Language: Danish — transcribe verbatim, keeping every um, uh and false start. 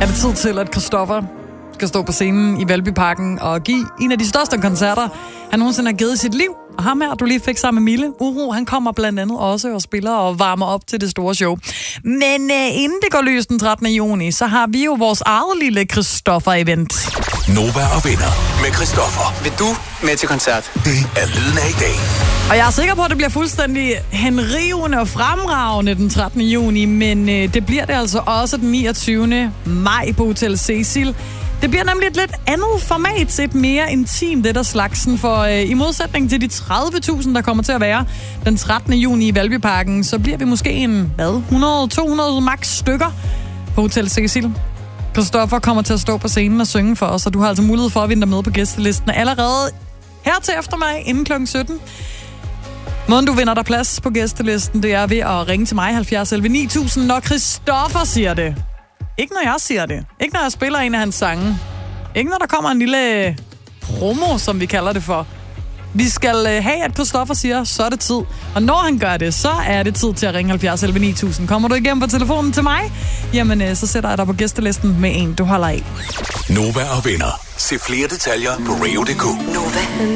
er det tid til, at Christoffer skal stå på scenen i Valbyparken og give en af de største koncerter, han nogensinde har givet i sit liv. Og ham her, du lige fik sammen med Mille, Uro, han kommer blandt andet også og spiller og varmer op til det store show. Men øh, inden det går løs den trettende juni, så har vi jo vores eget lille Christoffer-event. Nova og venner med Christoffer. Vil du med til koncert? Det er lyden af i dag. Og jeg er sikker på, at det bliver fuldstændig henrivende og fremragende den trettende juni, men øh, det bliver det altså også den niogtyvende maj på Hotel Cecil. Det bliver nemlig et lidt andet format, et mere intimt det der slagsen, for øh, i modsætning til de tredive tusind, der kommer til at være den trettende juni i Valbyparken, så bliver vi måske en, hvad, hundrede til to hundrede max stykker på Hotel Cecil. Christoffer kommer til at stå på scenen og synge for os, og du har altså mulighed for at vinde dig med på gæstelisten allerede her til eftermiddag inden klokken sytten. Måden du vinder dig plads på gæstelisten, det er ved at ringe til mig halvfjerds elleve ni tusind, når Christoffer siger det. Ikke når jeg siger det. Ikke når jeg spiller en af hans sange. Ikke når der kommer en lille promo, som vi kalder det for. Vi skal have, at Christoffer siger, så er det tid. Og når han gør det, så er det tid til at ringe halvfjerds elleve ni tusind. Kommer du igennem på telefonen til mig? Jamen, så sætter jeg dig på gæstelisten med en, du holder af. Nova og venner. Se flere detaljer på radio punktum d k. Nova.